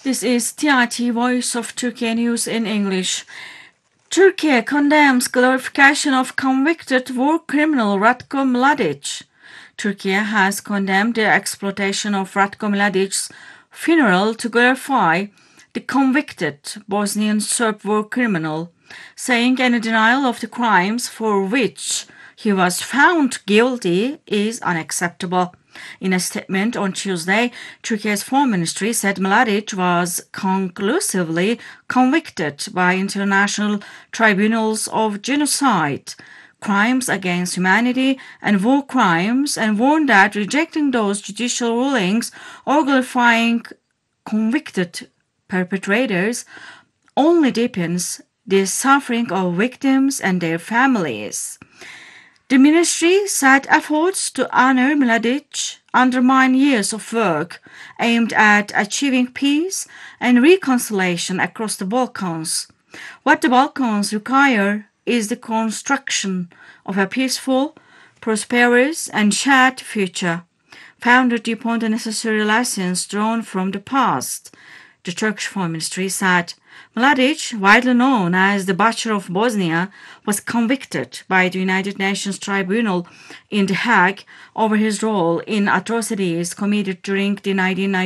This is TRT Voice of Turkey News in English. Turkey condemns glorification of convicted war criminal Ratko Mladic. Turkey has condemned the exploitation of Ratko Mladic's funeral to glorify the convicted Bosnian Serb war criminal, saying any denial of the crimes for which he was found guilty is unacceptable. In a statement on Tuesday, Turkey's Foreign Ministry said Mladic was conclusively convicted by international tribunals of genocide, crimes against humanity, and war crimes, and warned that rejecting those judicial rulings or glorifying convicted perpetrators only deepens the suffering of victims and their families. The ministry said efforts to honor Mladic undermine years of work aimed at achieving peace and reconciliation across the Balkans. What the Balkans require is the construction of a peaceful, prosperous, and shared future, founded upon the necessary lessons drawn from the past, the Turkish Foreign Ministry said. Mladic, widely known as the Butcher of Bosnia, was convicted by the United Nations Tribunal in The Hague over his role in atrocities committed during the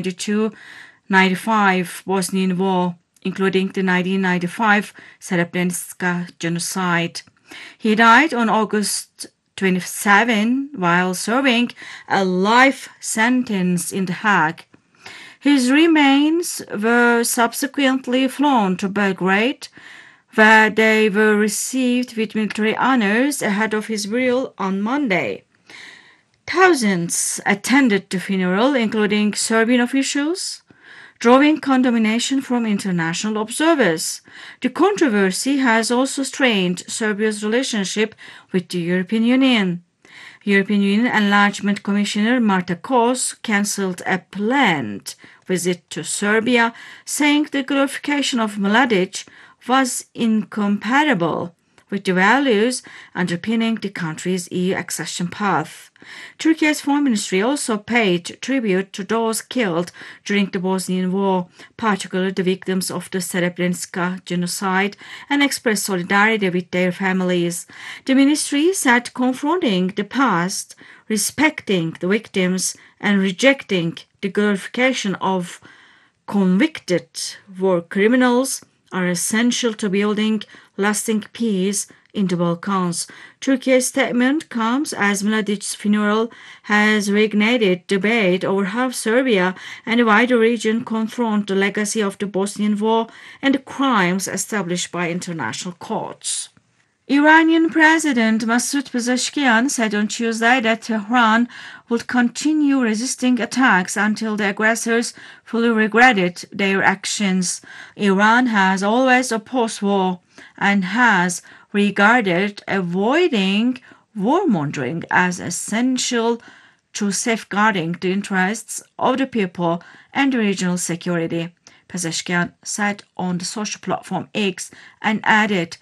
1992-95 Bosnian War, including the 1995 Srebrenica genocide. He died on August 27 while serving a life sentence in The Hague. His remains were subsequently flown to Belgrade, where they were received with military honors ahead of his burial on Monday. Thousands attended the funeral, including Serbian officials, drawing condemnation from international observers. The controversy has also strained Serbia's relationship with the European Union. European Union Enlargement Commissioner Marta Kos cancelled a planned visit to Serbia, saying the glorification of Mladic was incompatible with the values underpinning the country's EU accession path. Turkey's Foreign Ministry also paid tribute to those killed during the Bosnian War, particularly the victims of the Srebrenica genocide, and expressed solidarity with their families. The ministry said confronting the past, respecting the victims, and rejecting the glorification of convicted war criminals are essential to building lasting peace in the Balkans. Turkey's statement comes as Mladic's funeral has reignited debate over how Serbia and the wider region confront the legacy of the Bosnian War and the crimes established by international courts. Iranian President Masoud Pezeshkian said on Tuesday that Tehran would continue resisting attacks until the aggressors fully regretted their actions. Iran has always opposed war and has regarded avoiding warmongering as essential to safeguarding the interests of the people and regional security, Pezeshkian said on the social platform X and added,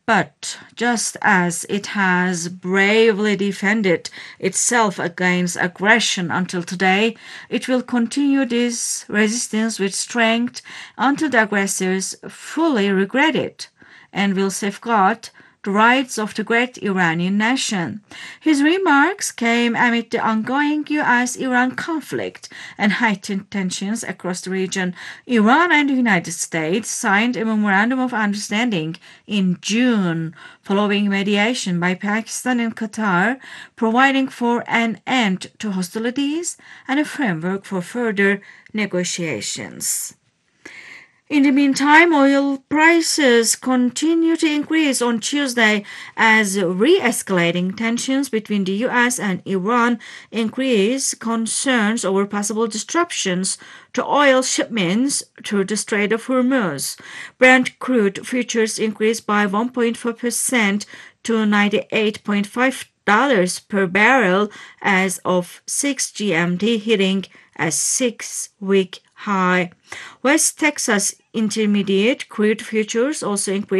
but just as it has bravely defended itself against aggression until today, it will continue this resistance with strength until the aggressors fully regret it and will safeguard the rights of the great Iranian nation. His remarks came amid the ongoing U.S.-Iran conflict and heightened tensions across the region. Iran and the United States signed a memorandum of understanding in June, following mediation by Pakistan and Qatar, providing for an end to hostilities and a framework for further negotiations. In the meantime, oil prices continue to increase on Tuesday as re-escalating tensions between the U.S. and Iran increase concerns over possible disruptions to oil shipments through the Strait of Hormuz. Brent crude futures increased by 1.4% to $98.5 per barrel as of 6 GMT, hitting a 6-week high. West Texas Intermediate crude futures also increased